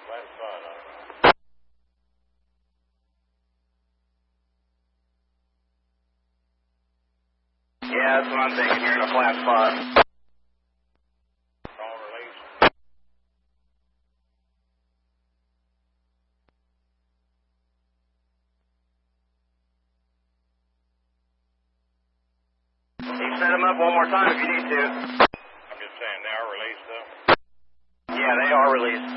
Flat spot, huh? Yeah, that's what I'm thinking. You're in a flat spot. Call release. You set them up one more time if you need to. I'm just saying, they are released, though. Yeah, they are released.